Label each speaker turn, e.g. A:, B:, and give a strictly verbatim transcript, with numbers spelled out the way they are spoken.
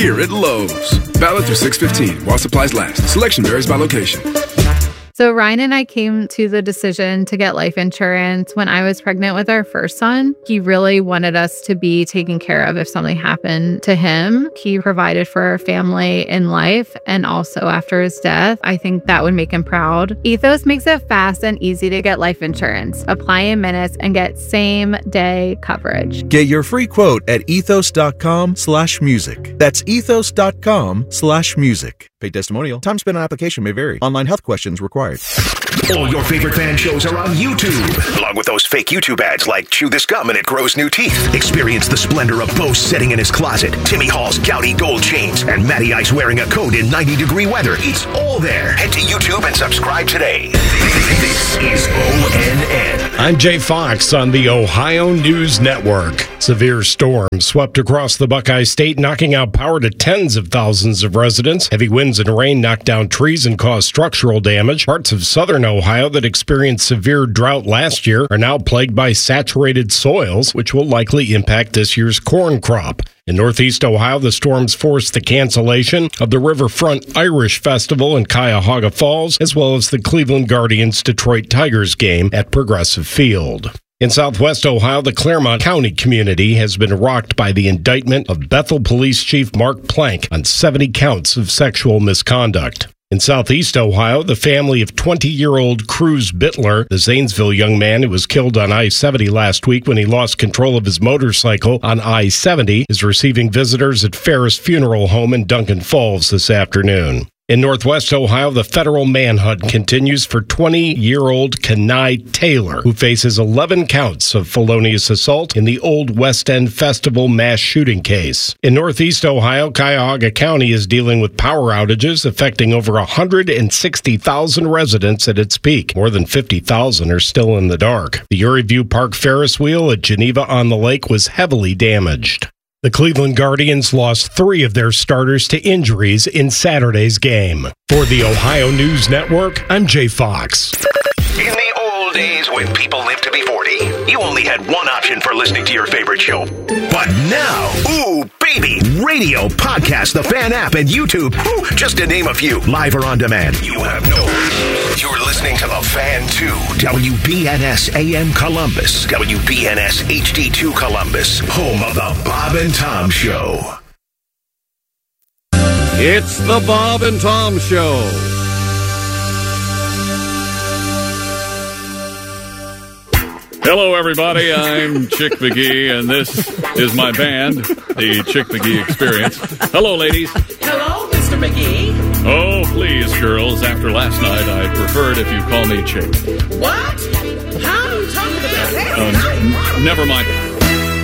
A: here at Lowe's. Valid through six fifteen while supplies last. Selection varies by location.
B: So Ryan and I came to the decision to get life insurance when I was pregnant with our first son. He really wanted us to be taken care of if something happened to him. He provided for our family in life and also after his death. I think that would make him proud. Ethos makes it fast and easy to get life insurance. Apply in minutes and get same day coverage.
C: Get your free quote at ethos.com slash music. That's ethos.com slash music. Paid testimonial. Time spent on application may vary. Online health questions required.
D: All your favorite fan shows are on YouTube, along with those fake YouTube ads like Chew This Gum and It Grows New Teeth. Experience the splendor of Bo sitting in his closet, Timmy Hall's gouty gold chains, and Matty Ice wearing a coat in ninety degree weather. It's all there. Head to YouTube and subscribe today. This is O N N.
E: I'm Jay Fox on the Ohio News Network. Severe storm swept across the Buckeye State, knocking out power to tens of thousands of residents. Heavy winds and rain knocked down trees and caused structural damage. Parts of southern Ohio that experienced severe drought last year are now plagued by saturated soils, which will likely impact this year's corn crop. In northeast Ohio, the storms forced the cancellation of the Riverfront Irish Festival in Cuyahoga Falls, as well as the Cleveland Guardians Detroit Tigers game at Progressive Field. In southwest Ohio, the Claremont County community has been rocked by the indictment of Bethel Police Chief Mark Plank on seventy counts of sexual misconduct. In southeast Ohio, the family of twenty-year-old Cruz Bittler, the Zanesville young man who was killed on I seventy last week when he lost control of his motorcycle on I seventy, is receiving visitors at Ferris Funeral Home in Duncan Falls this afternoon. In northwest Ohio, the federal manhunt continues for twenty-year-old Kenai Taylor, who faces eleven counts of felonious assault in the Old West End Festival mass shooting case. In northeast Ohio, Cuyahoga County is dealing with power outages affecting over one hundred sixty thousand residents at its peak. More than fifty thousand are still in the dark. The Uri View Park Ferris wheel at Geneva on the Lake was heavily damaged. The Cleveland Guardians lost three of their starters to injuries in Saturday's game. For the Ohio News Network, I'm Jay Fox.
D: In the old days when people lived to be forty, you only had one option for listening to your favorite show. But now, ooh, baby, radio, podcast, the Fan app, and YouTube, ooh, just to name a few, live or on demand. You have no... You're listening to the Fan two, W B N S A M Columbus, W B N S H D two Columbus, home of the Bob and Tom Show.
F: It's the Bob and Tom Show. Hello, everybody. I'm Chick McGee, and this is my band, the Chick McGee Experience. Hello, ladies.
G: Hello, Mister McGee.
F: Oh, please, girls. After last night, I'd prefer it if you call me Chick.
G: What? How are you talking about that?
F: Uh, n- never mind.